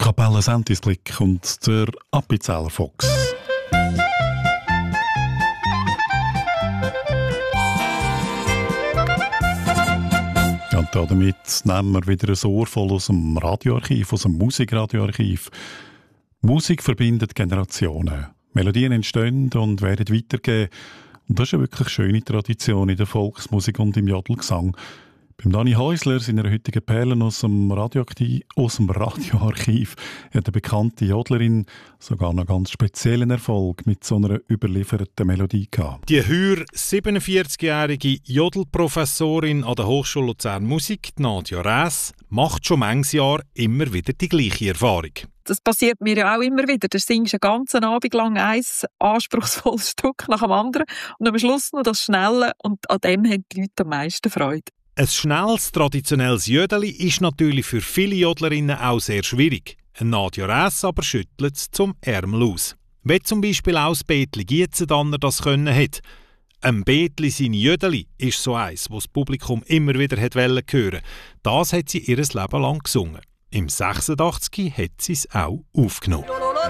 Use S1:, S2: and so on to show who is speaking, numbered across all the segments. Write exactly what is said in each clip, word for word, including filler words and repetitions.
S1: Kapelle Sentisblick und der Appenzeller Fuchs. Ja, und damit nehmen wir wieder ein Ohr voll aus dem Radioarchiv, aus dem Musikradioarchiv. Musik verbindet Generationen. Melodien entstehen und werden weitergegeben. Und das ist eine wirklich schöne Tradition in der Volksmusik und im Jodelgesang. Beim Dani Häusler, seiner heutigen Perlen aus dem, aus dem Radioarchiv, hat eine bekannte Jodlerin sogar einen ganz speziellen Erfolg mit so einer überlieferten Melodie gehabt.
S2: Die heuer siebenundvierzigjährige Jodelprofessorin an der Hochschule Luzern Musik, Nadja Räss, macht schon manches Jahr immer wieder die gleiche Erfahrung.
S3: Das passiert mir ja auch immer wieder. Du singst einen ganzen Abend lang ein anspruchsvolles Stück nach dem anderen und am Schluss noch das Schnelle und an dem haben die Leute am meisten Freude.
S2: Ein schnelles, traditionelles Jödeli ist natürlich für viele Jodlerinnen auch sehr schwierig. Nadja Räss aber schüttelt es zum Ärmel aus. Wie zum Beispiel auch das Betli Gietzendanner das können hat. Ein Betli seine Jödeli ist so eins, das das Publikum immer wieder hören wollte. Das hat sie ihr Leben lang gesungen. Im sechsundachtzig hat sie es auch aufgenommen.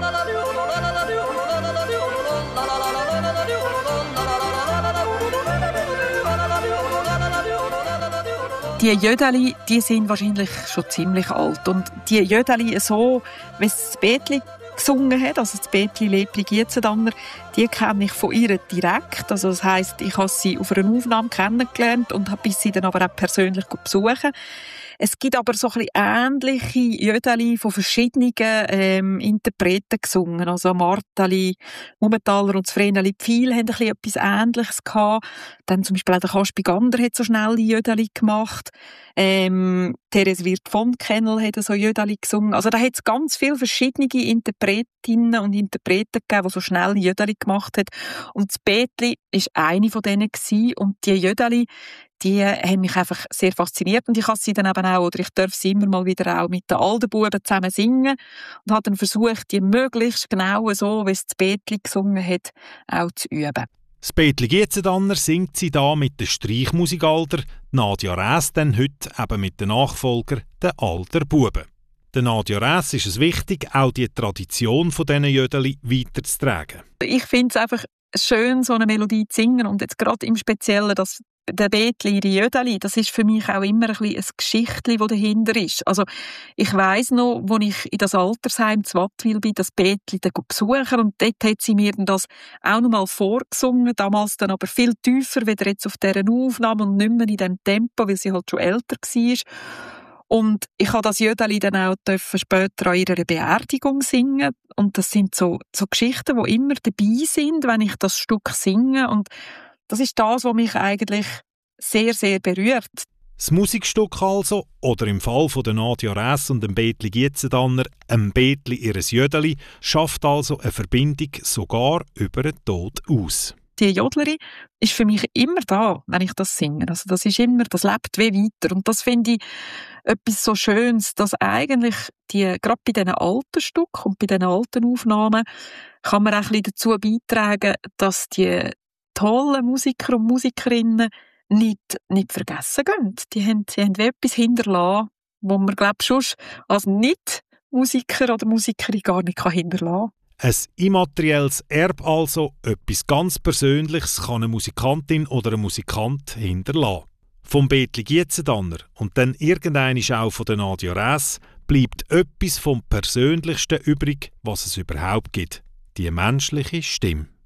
S3: Die Jödeli, die sind wahrscheinlich schon ziemlich alt. Und die Jödeli, so wie es das Betli gesungen hat, also das Betli Lepli Gietzendanner, die kenne ich von ihr direkt. Also das heisst, ich habe sie auf einer Aufnahme kennengelernt und habe sie dann aber auch persönlich besuchen. Es gibt aber so ein bisschen ähnliche Jödeli von verschiedenen ähm, Interpreten gesungen. Also Martali, Mummentaler und das Vreneli Pfeil haben ein bisschen etwas Ähnliches gehabt. Dann zum Beispiel auch der Kaspi Gander hat so schnelle Jödeli gemacht. Ähm, Therese Wirth von Kennel hat so Jödeli gesungen. Also da hat es ganz viele verschiedene Interpretinnen und Interpreten gegeben, die so schnelle Jödeli gemacht haben. Und das Betli war eine von denen gewesen. Und die Jödeli, die haben mich einfach sehr fasziniert und ich habe sie dann eben auch, oder ich darf sie immer mal wieder auch mit den alten Buben zusammen singen und habe dann versucht, die möglichst genau so, wie es das Betli gesungen hat, auch zu üben.
S2: Das Betli Gietzendanner singt sie da mit dem Streichmusikalter, Nadja Räss dann heute eben mit den Nachfolger, den alten Buben. Der Nadja Räss ist es wichtig, auch die Tradition von diesen Jödeli weiterzutragen.
S3: Ich finde es einfach schön, so eine Melodie zu singen und jetzt gerade im Speziellen das der Betli, ihre Jödeli, das ist für mich auch immer ein, bisschen ein Geschichtli, das dahinter ist. Also ich weiss noch, als ich in das Altersheim zu Wattwil bin, das Betli besuchen und dort hat sie mir das auch noch mal vorgesungen, damals dann aber viel tiefer, wieder jetzt auf dieser Aufnahme und nicht mehr in diesem Tempo, weil sie halt schon älter war. Und ich habe das Jödeli dann auch später an ihrer Beerdigung singen und das sind so, so Geschichten, die immer dabei sind, wenn ich das Stück singe und das ist das, was mich eigentlich sehr, sehr berührt.
S2: Das Musikstück also, oder im Fall von der Nadja Räss und dem Betli Gietzendanner, ein Betli ihres Jödeli, schafft also eine Verbindung sogar über den Tod aus.
S3: Die Jodlerin ist für mich immer da, wenn ich das singe. Also das ist immer, das lebt wie weiter. Und das finde ich etwas so Schönes, dass eigentlich die, gerade bei diesen alten Stücken und bei diesen alten Aufnahmen kann man auch ein bisschen dazu beitragen, dass die tolle Musiker und Musikerinnen nicht, nicht vergessen gehen. Die haben, sie haben etwas hinterlassen, wo man, glaube ich, sonst als Nicht-Musiker oder Musikerin gar nicht hinterlassen kann.
S2: Ein immaterielles Erbe also, etwas ganz Persönliches kann eine Musikantin oder ein Musikant hinterlassen. Vom Betli Gietzendanner und dann irgendeinisch auch von der Nadja Räss bleibt etwas vom Persönlichsten übrig, was es überhaupt gibt. Die menschliche Stimme.